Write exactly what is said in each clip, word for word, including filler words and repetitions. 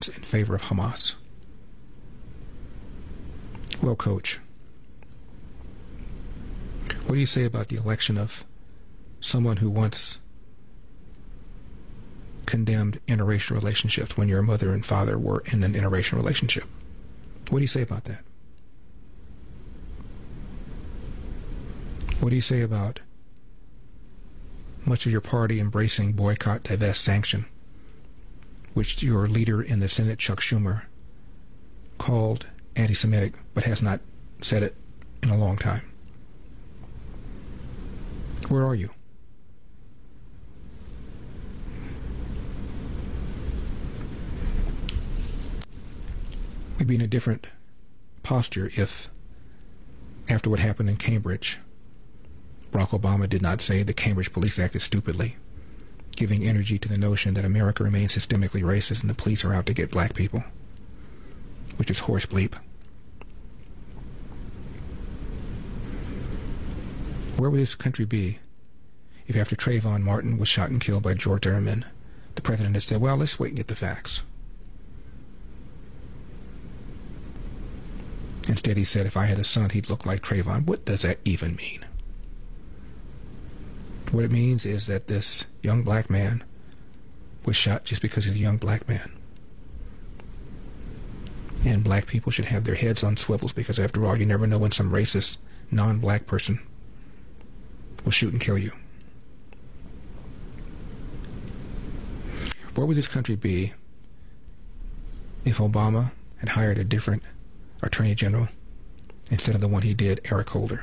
violence in favor of Hamas. Well, Coach, what do you say about the election of someone who once condemned interracial relationships when your mother and father were in an interracial relationship? What do you say about that? What do you say about much of your party embracing boycott, divest, sanction, which your leader in the Senate, Chuck Schumer, called anti-Semitic, but has not said it in a long time? Where are you? We'd be in a different posture if, after what happened in Cambridge, Barack Obama did not say the Cambridge police acted stupidly, giving energy to the notion that America remains systemically racist and the police are out to get black people, which is horse bleep. Where would this country be if after Trayvon Martin was shot and killed by George Zimmerman, the president had said, well, let's wait and get the facts? Instead, he said, if I had a son, he'd look like Trayvon. What does that even mean? What it means is that this young black man was shot just because he's a young black man. And black people should have their heads on swivels because, after all, you never know when some racist, non-black person will shoot and kill you. Where would this country be if Obama had hired a different Attorney General instead of the one he did, Eric Holder,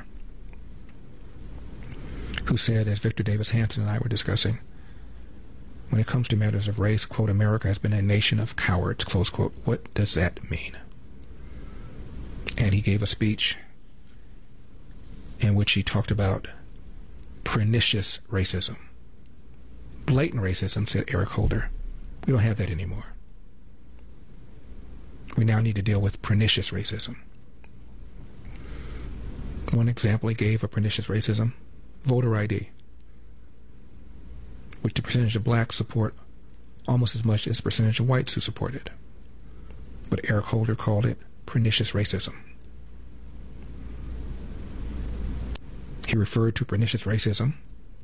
who said, as Victor Davis Hanson and I were discussing, when it comes to matters of race, quote, America has been a nation of cowards, close quote. What does that mean? And he gave a speech in which he talked about pernicious racism. Blatant racism, said Eric Holder. We don't have that anymore. We now need to deal with pernicious racism. One example he gave of pernicious racism, voter I D, which the percentage of blacks support almost as much as the percentage of whites who support it. But Eric Holder called it pernicious racism. He referred to pernicious racism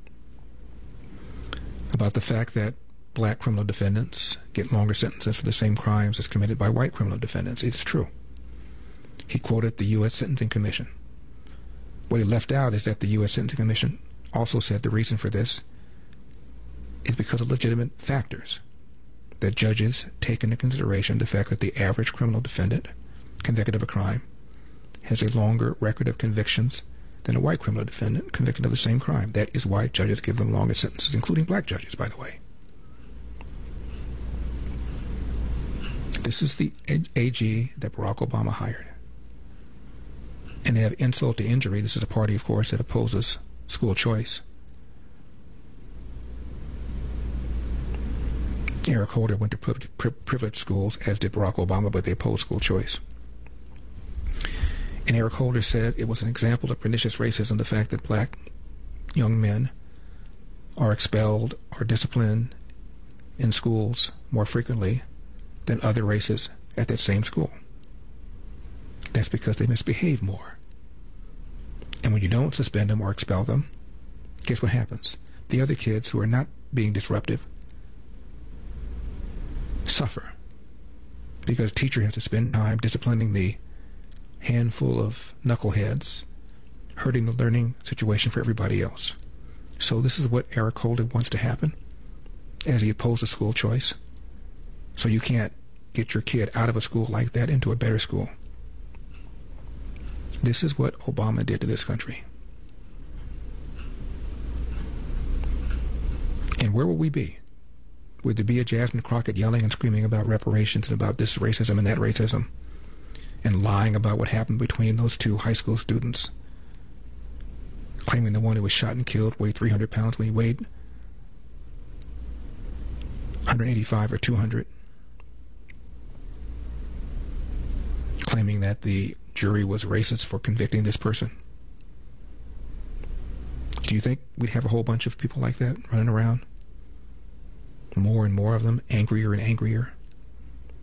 about the fact that black criminal defendants get longer sentences for the same crimes as committed by white criminal defendants. It's true. He quoted the U S Sentencing Commission. What he left out is that the U S Sentencing Commission also said the reason for this is because of legitimate factors, that judges take into consideration the fact that the average criminal defendant convicted of a crime has a longer record of convictions than a white criminal defendant convicted of the same crime. That is why judges give them longer sentences, including black judges, by the way. This is the A G that Barack Obama hired. And to have insult to injury, this is a party, of course, that opposes school choice. Eric Holder went to pri- pri- privileged schools, as did Barack Obama, but they opposed school choice. And Eric Holder said it was an example of pernicious racism, the fact that black young men are expelled or disciplined in schools more frequently than other races at that same school. That's because they misbehave more. And when you don't suspend them or expel them, guess what happens? The other kids who are not being disruptive suffer because teacher has to spend time disciplining the handful of knuckleheads, hurting the learning situation for everybody else. So this is what Eric Holder wants to happen as he opposed to school choice. So you can't get your kid out of a school like that into a better school. This is what Obama did to this country. And where will we be? Would there be a Jasmine Crockett yelling and screaming about reparations and about this racism and that racism and lying about what happened between those two high school students, claiming the one who was shot and killed weighed three hundred pounds when he weighed one hundred eighty-five or two hundred, claiming that the jury was racist for convicting this person? Do you think we'd have a whole bunch of people like that running around? More and more of them, angrier and angrier,